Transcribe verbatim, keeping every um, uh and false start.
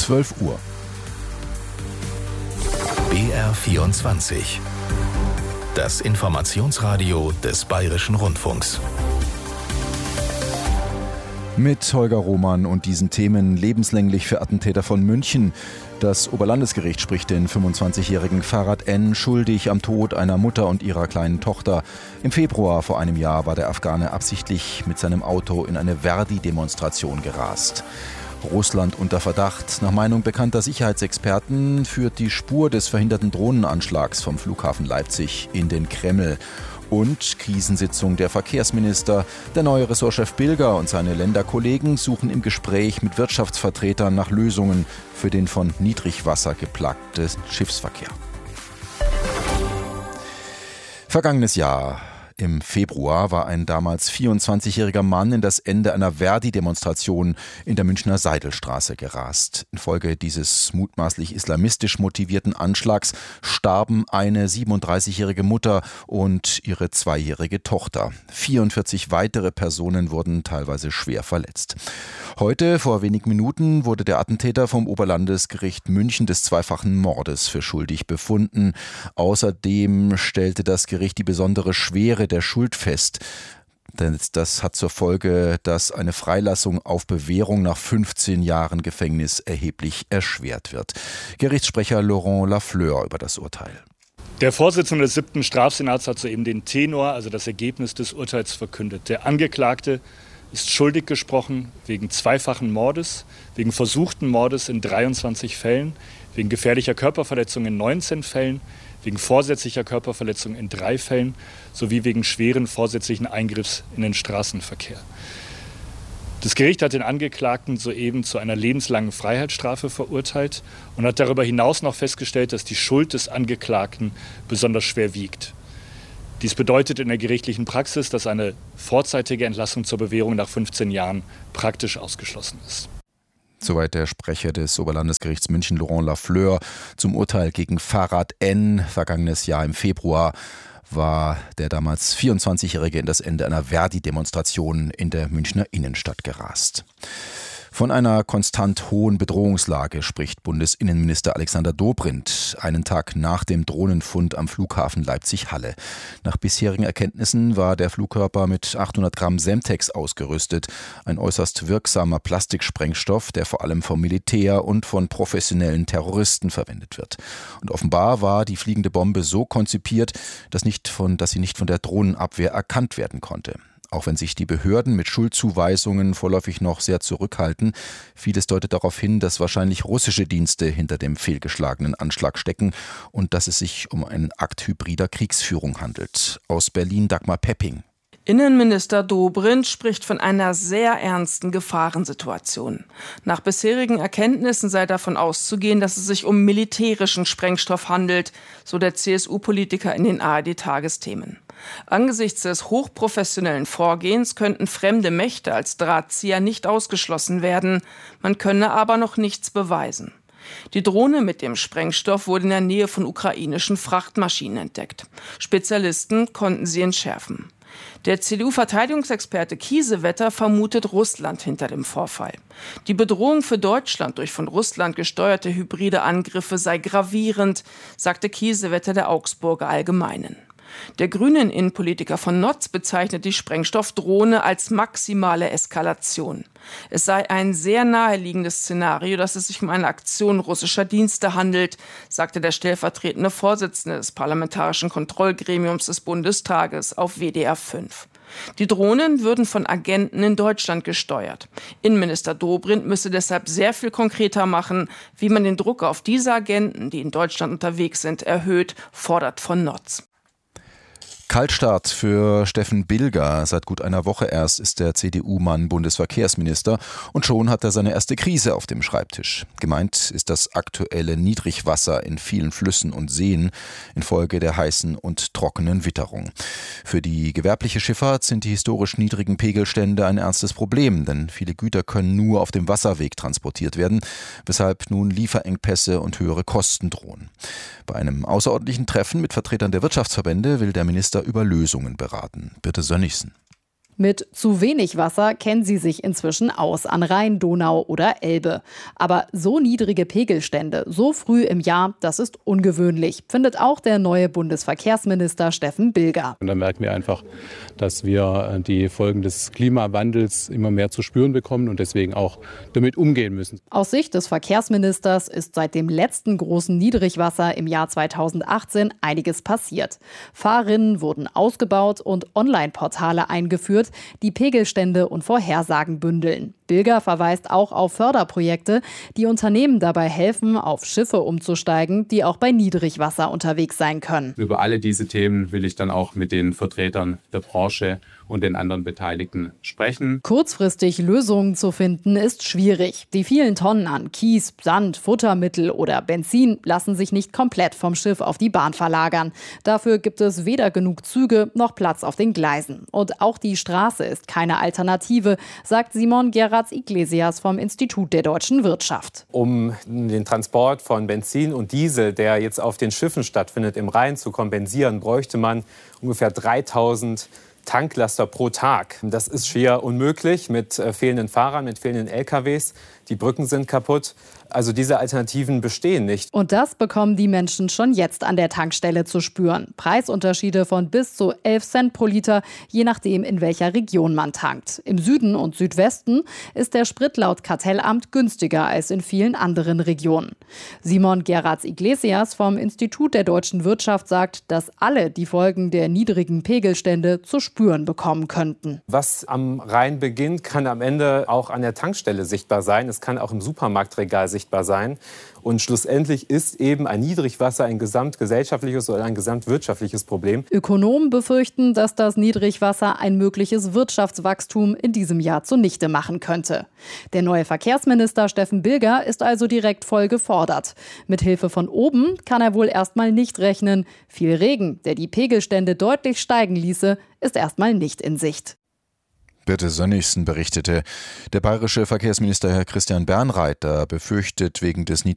zwölf Uhr. B R vierundzwanzig. Das Informationsradio des Bayerischen Rundfunks. Mit Holger Roman und diesen Themen: lebenslänglich für Attentäter von München. Das Oberlandesgericht spricht den fünfundzwanzigjährigen Farhad N. schuldig am Tod einer Mutter und ihrer kleinen Tochter. Im Februar vor einem Jahr war der Afghane absichtlich mit seinem Auto in eine Verdi-Demonstration gerast. Russland unter Verdacht. Nach Meinung bekannter Sicherheitsexperten führt die Spur des verhinderten Drohnenanschlags vom Flughafen Leipzig in den Kreml. Und Krisensitzung der Verkehrsminister. Der neue Ressortchef Bilger und seine Länderkollegen suchen im Gespräch mit Wirtschaftsvertretern nach Lösungen für den von Niedrigwasser geplagten Schiffsverkehr. Vergangenes Jahr. Im Februar war ein damals vierundzwanzigjähriger Mann in das Ende einer Verdi-Demonstration in der Münchner Seidelstraße gerast. Infolge dieses mutmaßlich islamistisch motivierten Anschlags starben eine siebenunddreißigjährige Mutter und ihre zweijährige Tochter. vierundvierzig weitere Personen wurden teilweise schwer verletzt. Heute, vor wenigen Minuten, wurde der Attentäter vom Oberlandesgericht München des zweifachen Mordes für schuldig befunden. Außerdem stellte das Gericht die besondere Schwere der Schuld fest. Denn das hat zur Folge, dass eine Freilassung auf Bewährung nach fünfzehn Jahren Gefängnis erheblich erschwert wird. Gerichtssprecher Laurent Lafleur über das Urteil. Der Vorsitzende des siebten Strafsenats hat soeben den Tenor, also das Ergebnis des Urteils, verkündet. Der Angeklagte ist schuldig gesprochen wegen zweifachen Mordes, wegen versuchten Mordes in dreiundzwanzig Fällen, wegen gefährlicher Körperverletzung in neunzehn Fällen, wegen vorsätzlicher Körperverletzung in drei Fällen sowie wegen schweren vorsätzlichen Eingriffs in den Straßenverkehr. Das Gericht hat den Angeklagten soeben zu einer lebenslangen Freiheitsstrafe verurteilt und hat darüber hinaus noch festgestellt, dass die Schuld des Angeklagten besonders schwer wiegt. Dies bedeutet in der gerichtlichen Praxis, dass eine vorzeitige Entlassung zur Bewährung nach fünfzehn Jahren praktisch ausgeschlossen ist. Soweit der Sprecher des Oberlandesgerichts München, Laurent Lafleur, zum Urteil gegen Farhad N. Vergangenes Jahr im Februar war der damals vierundzwanzigjährige in das Ende einer Verdi-Demonstration in der Münchner Innenstadt gerast. Von einer konstant hohen Bedrohungslage spricht Bundesinnenminister Alexander Dobrindt einen Tag nach dem Drohnenfund am Flughafen Leipzig-Halle. Nach bisherigen Erkenntnissen war der Flugkörper mit achthundert Gramm Semtex ausgerüstet, ein äußerst wirksamer Plastiksprengstoff, der vor allem vom Militär und von professionellen Terroristen verwendet wird. Und offenbar war die fliegende Bombe so konzipiert, dass, nicht von, dass sie nicht von der Drohnenabwehr erkannt werden konnte. Auch wenn sich die Behörden mit Schuldzuweisungen vorläufig noch sehr zurückhalten, vieles deutet darauf hin, dass wahrscheinlich russische Dienste hinter dem fehlgeschlagenen Anschlag stecken und dass es sich um einen Akt hybrider Kriegsführung handelt. Aus Berlin Dagmar Pepping. Innenminister Dobrindt spricht von einer sehr ernsten Gefahrensituation. Nach bisherigen Erkenntnissen sei davon auszugehen, dass es sich um militärischen Sprengstoff handelt, so der C S U-Politiker in den A R D-Tagesthemen. Angesichts des hochprofessionellen Vorgehens könnten fremde Mächte als Drahtzieher nicht ausgeschlossen werden. Man könne aber noch nichts beweisen. Die Drohne mit dem Sprengstoff wurde in der Nähe von ukrainischen Frachtmaschinen entdeckt. Spezialisten konnten sie entschärfen. Der C D U-Verteidigungsexperte Kiesewetter vermutet Russland hinter dem Vorfall. Die Bedrohung für Deutschland durch von Russland gesteuerte hybride Angriffe sei gravierend, sagte Kiesewetter der Augsburger Allgemeinen. Der grünen Innenpolitiker von Notz bezeichnet die Sprengstoffdrohne als maximale Eskalation. Es sei ein sehr naheliegendes Szenario, dass es sich um eine Aktion russischer Dienste handelt, sagte der stellvertretende Vorsitzende des Parlamentarischen Kontrollgremiums des Bundestages auf W D R fünf. Die Drohnen würden von Agenten in Deutschland gesteuert. Innenminister Dobrindt müsse deshalb sehr viel konkreter machen, wie man den Druck auf diese Agenten, die in Deutschland unterwegs sind, erhöht, fordert von Notz. Kaltstart für Steffen Bilger. Seit gut einer Woche erst ist der C D U-Mann Bundesverkehrsminister und schon hat er seine erste Krise auf dem Schreibtisch. Gemeint ist das aktuelle Niedrigwasser in vielen Flüssen und Seen infolge der heißen und trockenen Witterung. Für die gewerbliche Schifffahrt sind die historisch niedrigen Pegelstände ein ernstes Problem, denn viele Güter können nur auf dem Wasserweg transportiert werden, weshalb nun Lieferengpässe und höhere Kosten drohen. Bei einem außerordentlichen Treffen mit Vertretern der Wirtschaftsverbände will der Minister über Lösungen beraten. Birte Sönnigsen. Mit zu wenig Wasser kennen sie sich inzwischen aus an Rhein, Donau oder Elbe. Aber so niedrige Pegelstände so früh im Jahr, das ist ungewöhnlich, findet auch der neue Bundesverkehrsminister Steffen Bilger. Und da merken wir einfach, dass wir die Folgen des Klimawandels immer mehr zu spüren bekommen und deswegen auch damit umgehen müssen. Aus Sicht des Verkehrsministers ist seit dem letzten großen Niedrigwasser im Jahr zweitausendachtzehn einiges passiert. Fahrrinnen wurden ausgebaut und Online-Portale eingeführt, die Pegelstände und Vorhersagen bündeln. Bilger verweist auch auf Förderprojekte, die Unternehmen dabei helfen, auf Schiffe umzusteigen, die auch bei Niedrigwasser unterwegs sein können. Über alle diese Themen will ich dann auch mit den Vertretern der Branche und den anderen Beteiligten sprechen. Kurzfristig Lösungen zu finden, ist schwierig. Die vielen Tonnen an Kies, Sand, Futtermittel oder Benzin lassen sich nicht komplett vom Schiff auf die Bahn verlagern. Dafür gibt es weder genug Züge noch Platz auf den Gleisen. Und auch die Straße ist keine Alternative, sagt Simon Gerrats-Iglesias vom Institut der deutschen Wirtschaft. Um den Transport von Benzin und Diesel, der jetzt auf den Schiffen stattfindet, im Rhein zu kompensieren, bräuchte man ungefähr dreitausend Tanklaster pro Tag. Das ist schier unmöglich mit äh, fehlenden Fahrern, mit fehlenden L K Ws. Die Brücken sind kaputt. Also diese Alternativen bestehen nicht. Und das bekommen die Menschen schon jetzt an der Tankstelle zu spüren. Preisunterschiede von bis zu elf Cent pro Liter, je nachdem, in welcher Region man tankt. Im Süden und Südwesten ist der Sprit laut Kartellamt günstiger als in vielen anderen Regionen. Simon Gerrats-Iglesias vom Institut der deutschen Wirtschaft sagt, dass alle die Folgen der niedrigen Pegelstände zu spüren bekommen könnten. Was am Rhein beginnt, kann am Ende auch an der Tankstelle sichtbar sein. Es kann auch im Supermarktregal sichtbar sein. Und schlussendlich ist eben ein Niedrigwasser ein gesamtgesellschaftliches oder ein gesamtwirtschaftliches Problem. Ökonomen befürchten, dass das Niedrigwasser ein mögliches Wirtschaftswachstum in diesem Jahr zunichte machen könnte. Der neue Verkehrsminister Steffen Bilger ist also direkt voll gefordert. Mit Hilfe von oben kann er wohl erstmal nicht rechnen. Viel Regen, der die Pegelstände deutlich steigen ließe, ist erstmal nicht in Sicht. Birte Sönnigsen berichtete. Der bayerische Verkehrsminister Herr Christian Bernreiter befürchtet wegen des